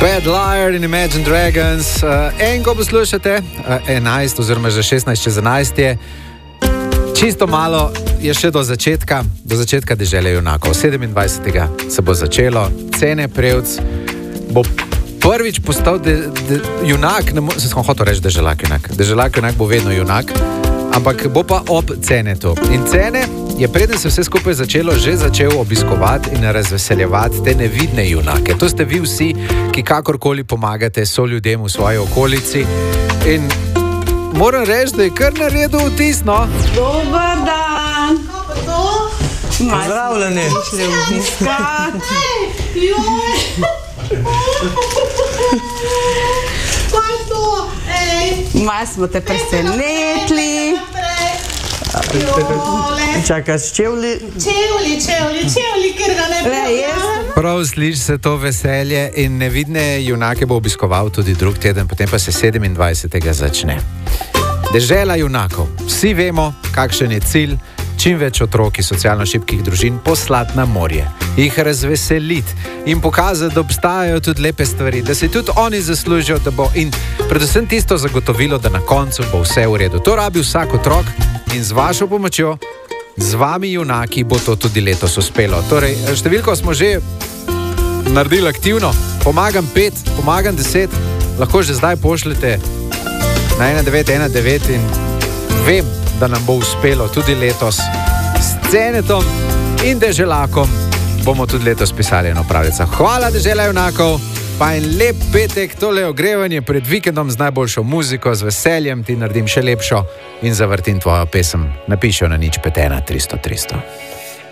Bad Liar in Imagine Dragons. Enko poslušate, 11 oziroma že 16 čez 11 je. Čisto malo je še do začetka Dežele junakov. 27. se bo začelo. Cene Prevc bo prvič postal junak, sem hotel reči Deželak junak. Deželak junak bo vedno junak, ampak bo pa ob Cenetu. In Cene je preden se vse skupaj začelo, že začel obiskovati in razveseljevati te nevidne junake. To ste vi vsi, ki kakorkoli pomagate soljudem v svoji okolici. In moram reči, da je kar naredil vtis, no? Dobar dan! Kako pa to? Pozdravljeni! Joj! Kaj je to? Malo smo te presenetili. Čakaš čevlji? Čevlji, ker ga ne prejem. Prav sliši se to veselje in nevidne junake bo obiskoval tudi drug teden, potem pa se 27. začne. Dežela junakov. Vsi vemo, kakšen je cilj. Čim več otrok iz socialno šibkih družin poslati na morje, jih razveseliti in pokazati, da obstajajo tudi lepe stvari, da se tudi oni zaslužijo, da bo in predvsem tisto zagotovilo, da na koncu bo vse v redu. To rabi vsak otrok in z vašo pomočjo, z vami junaki, bo to tudi letos uspelo. Torej, številko smo že naredili aktivno, pomagam 5, pomagam 10, lahko že zdaj pošljete na 1919 in vem, da nam bo uspelo tudi letos s Cenetom in Deželakom bomo tudi letos pisali eno pravljico. Hvala Dežela junakov, pa en lep petek, tole ogrevanje pred vikendom z najboljšo muziko, z veseljem ti naredim še lepšo in zavrtim tvojo pesem. Napiši jo na 051 300 300.